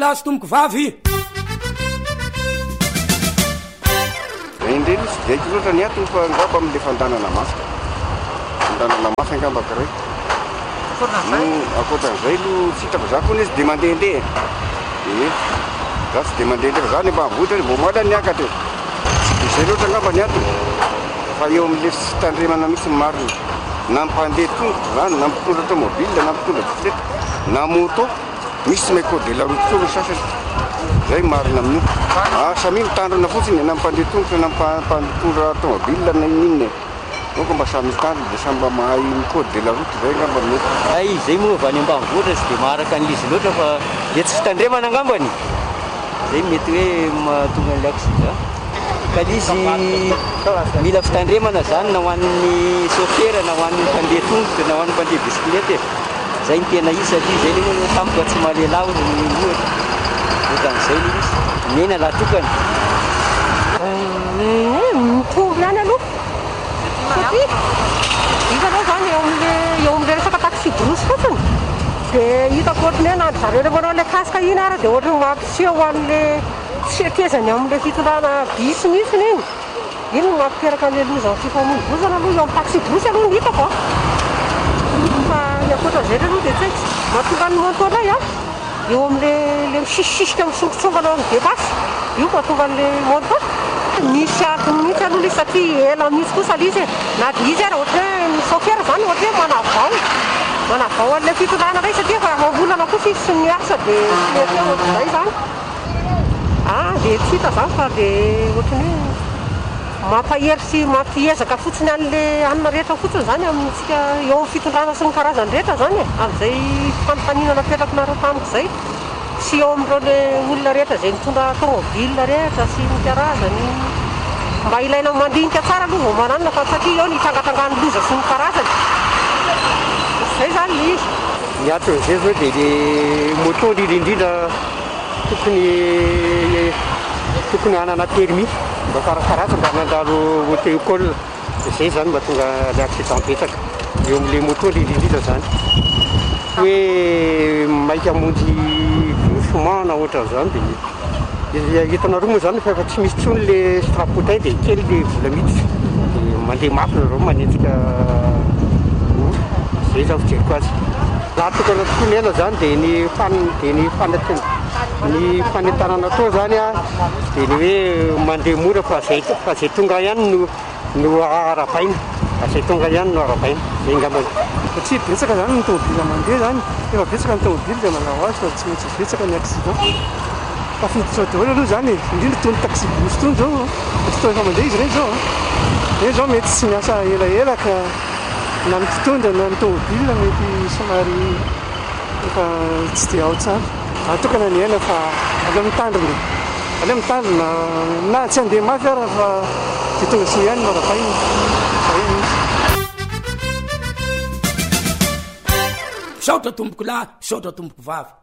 lahy sy tomboko vavy indreny sy diaiko loatra ny atony fa ngamba amin'le fandanana masika fandanana masika ngamba kiray akoatran'izay lo tsy hitako za koa izy de mandehandeha za tsy de mandehandeha fa za ny mba mavotra vo moala ny akatra izay loatra ngamba ny atony fa eo amin'le sy tandremana misy mariny na mpandeha tongotra zany na mpitondra automobile na mpitondra bisikileta na moto misy may code de la route tsolo sasany zay marina amin'io samy mitandrina fotsiny na mpandeha tongotra na mpitondra automobile na inoniny donc mba samy mitandrina de samy mba mahay code de la route zay ngamba mety ay zay moa va any ambanivohitra sy de maharaka an'izy loatra fa de tsy fitandremana angambany zay mety hoe mahatonga an'le accident ka izy mila fitandremana zany na ho an'ny chauffeur na ho an'ny mpandeha tongotra na ho an'ny mpandeha bisikileta zay ny tena izy satria zay le moa tampoka tsy mahalela ozy ny ohatra ohatranyizay le izy mena laha tokany mitovy ihany aloha satria hitanao zany eo amin'le resaka taxi brosy fotsiny de hitako ohatrany hoe na zareo rehefa manao le kasika iny ara de ohatrany mampiseho an'le fietezany amin'le fitondrana bisy misiny iny no mampiteraka an'le lozany fifamoivoizana aloha eo amin'ny taxi brosy aloha ny hitako fa ny akoatran'izay aloha de tsy haiko mahatonga ny montolay eo amin'le misisisika misongotsongana eo amin'ny debasy io mahatonga an'le monto misy atony mihitsy aloha izy satria ela misy kosa le izy na de izy ara ohatra hoe ny chauffeur zany ohatra hoe manavao an'le fitondrana ray satria fa mambolana kosa izy sy miasa de mety ohatr'izay zany de tsy hita zany fa de ohatrany hoe mampahery sy mampiezaka fotsiny an'le anina rehetra fotsiny zany amintsika eo amin'ny fitondrana sy ny karazany rehetra zany amin'izay fanontaniana napetrakinareo tamiko zay sy eo amin'ireo le olona rehetra zay mitondra automobile rehetra sy ny karazany mba ilaina mandinika tsara aloha vao mananina fa satria eo ny tangatangany loza sy ny karazany zay zany le izy ny aton'izay zao de le moto indrindrindrindra tokony hanana permis mba karakarasa mba nandalo auto école zay zany mba tonga le accident betsaka eo amin'le moto indrindrindrindra zany hoe maika hamonjy doucement na ohatran'izany de hitanareo moa zany fa efa tsy misy tsony le strapotin de kely le vola miditra de mandeha mafy nareo manetsika zay zany fijeriko azy laha tokana tokoa ny ela zany de ny fanentanana atao zany de ny hoe mandeha mora fa zay tonga ihany no arabaina zay tonga ihany no arabaina zay ngambany satria betsaka zany ny tomobile mandeha zany efa betsaka ny tomobile de manao azy fa tsy maintsy betsaka ny accident fa fiditra daholo aloha zany indrindra tony taxi brosy tony zao fotoana efa mandeha izy reny zao mety tsy miasa elaela ka na ny mpitondra na ny tomobile mety somary efa tsy de ao tsara atokana ny ela fa aleo mitandrina na tsy andeha mafy ara fa de tonga soa ihany marabaina saotra tomboko lahy saotra tomboko vavy